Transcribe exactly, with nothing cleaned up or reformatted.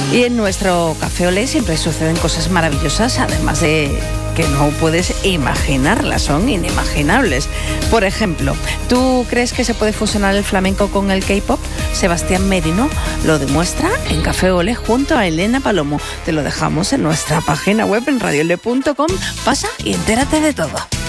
Y en nuestro Café Olé siempre suceden cosas maravillosas, además de que no puedes imaginarlas, son inimaginables. Por ejemplo, ¿tú crees que se puede fusionar el flamenco con el K-pop? Sebastián Merino lo demuestra en Café Olé junto a Elena Palomo. Te lo dejamos en nuestra página web en radio olé punto com. Pasa y entérate de todo.